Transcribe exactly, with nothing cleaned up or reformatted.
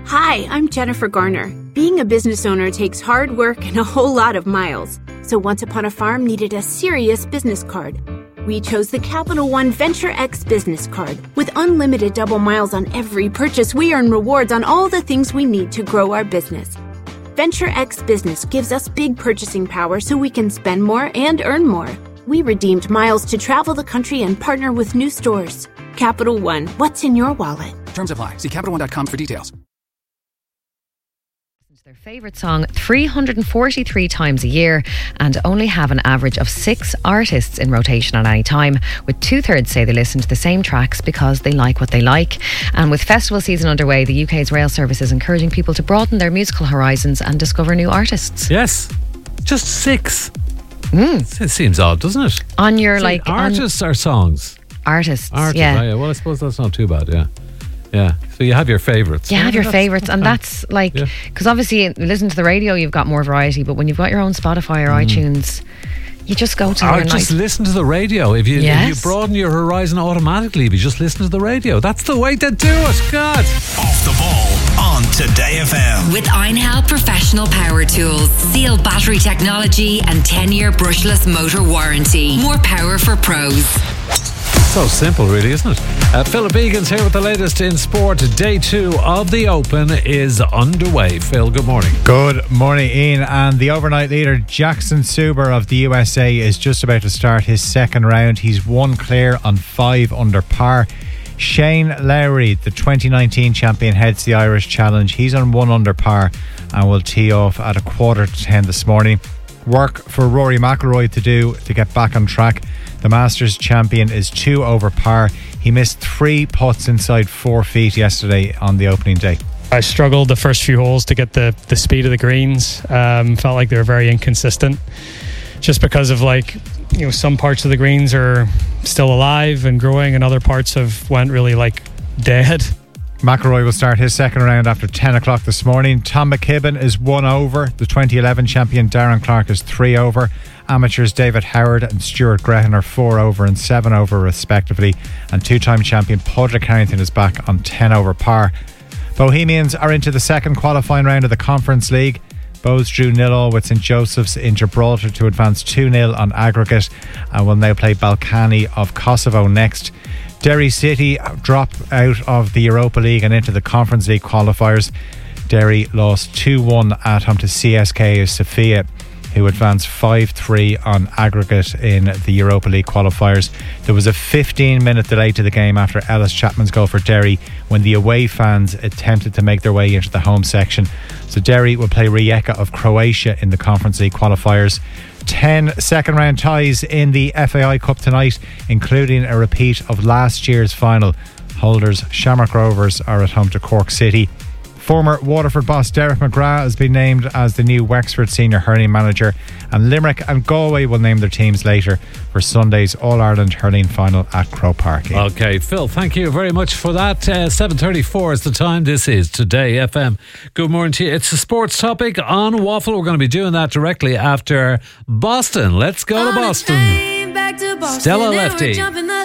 Hi, I'm Jennifer Garner. Being a business owner takes hard work and a whole lot of miles. So Once Upon a Farm needed a serious business card. We chose the Capital One Venture X business card. With unlimited double miles on every purchase, we earn rewards on all the things we need to grow our business. Venture X Business gives us big purchasing power so we can spend more and earn more. We redeemed miles to travel the country and partner with new stores. Capital One, what's in your wallet? Terms apply. See Capital One dot com for details. Their favourite song three hundred forty-three times a year and only have an average of six artists in rotation at any time, with two-thirds say they listen to the same tracks because they like what they like. And with festival season underway, the U K's rail service is encouraging people to broaden their musical horizons and discover new artists. Yes, just six. Mm. It seems odd, doesn't it? On your so like artists or songs? Artists, artists yeah. Oh, yeah. Well, I suppose that's not too bad, yeah. Yeah, so you have your favourites. You yeah, have your that's, favourites, that's and fine. that's like, because yeah. obviously, you listen to the radio, you've got more variety, but when you've got your own Spotify or mm. iTunes, you just go to. Or just night. listen to the radio. If you, yes. if you broaden your horizon automatically, if you just listen to the radio, that's the way to do it. God. Off the ball on Today F M with Einhell Professional Power Tools, Seal battery technology, and ten-year brushless motor warranty. More power for pros. So simple, really, isn't it? Uh, Philip Egan's here with the latest in sport. Day two of the Open is underway. Phil, good morning. Good morning, Ian. And the overnight leader, Jackson Suber of the U S A, is just about to start his second round. He's one clear on five under par. Shane Lowry, the twenty nineteen champion, heads the Irish Challenge. He's on one under par and will tee off at a quarter to ten this morning. Work for Rory McIlroy to do to get back on track. The Masters champion is two over par. He missed three putts inside four feet yesterday on the opening day. I struggled the first few holes to get the, the speed of the greens. Um, felt like they were very inconsistent, just because of like, you know, some parts of the greens are still alive and growing, and other parts have went really like dead. McIlroy will start his second round after ten o'clock this morning. Tom McKibben is one over. The twenty eleven champion Darren Clarke is three over. Amateurs David Howard and Stuart Grehan are four over and seven over respectively. And two-time champion Padraig Harrington is back on ten over par. Bohemians are into the second qualifying round of the Conference League. Bows drew nil all with St Joseph's in Gibraltar to advance two nil on aggregate and will now play Balkany of Kosovo next. Derry City drop out of the Europa League and into the Conference League qualifiers. Derry lost two one at home to C S K A Sofia, who advanced five three on aggregate in the Europa League qualifiers. There was a fifteen minute delay to the game after Ellis Chapman's goal for Derry when the away fans attempted to make their way into the home section. So Derry will play Rijeka of Croatia in the Conference League qualifiers. ten second round ties in the F A I Cup tonight, including a repeat of last year's final. Holders Shamrock Rovers are at home to Cork City. Former Waterford boss Derek McGrath has been named as the new Wexford senior hurling manager, and Limerick and Galway will name their teams later for Sunday's All-Ireland hurling final at Croke Park. Okay, Phil, thank you very much for that. uh, seven thirty-four is the time. This is Today F M. Good morning to you. It's a sports topic on Waffle. We're going to be doing that directly after Boston. Let's go to Boston. Stella Lefty.